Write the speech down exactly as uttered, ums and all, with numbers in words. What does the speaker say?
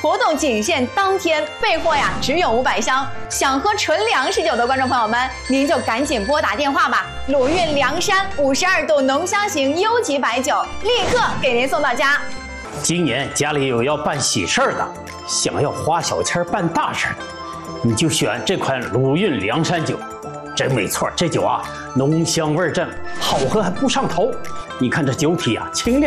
活动仅限当天，备货呀只有五百箱。想喝纯粮食酒的观众朋友们，您就赶紧拨打电话吧。鲁韵凉山五十二度浓香型优级白酒，立刻给您送到家。 今年家里有要办喜事儿的，想要花小钱办大事儿，你就选这款鲁韵凉山酒。真没错，这酒啊，浓香味正，好喝还不上头。你看这酒体啊，清亮。